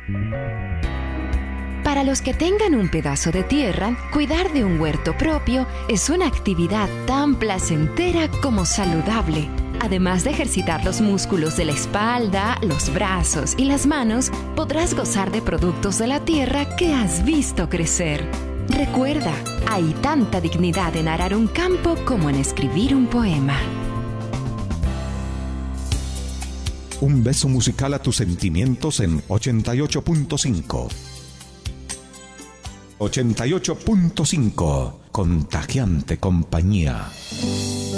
Para los que tengan un pedazo de tierra, cuidar de un huerto propio es una actividad tan placentera como saludable. Además de ejercitar los músculos de la espalda, los brazos y las manos, podrás gozar de productos de la tierra que has visto crecer. Recuerda, hay tanta dignidad en arar un campo como en escribir un poema. Un beso musical a tus sentimientos en 88.5. 88.5, contagiante compañía.